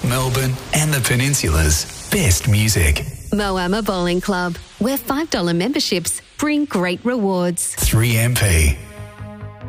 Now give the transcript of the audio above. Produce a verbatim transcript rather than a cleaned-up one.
Melbourne and the Peninsula's best music. Moama Bowling Club, where five dollars memberships bring great rewards. three M P.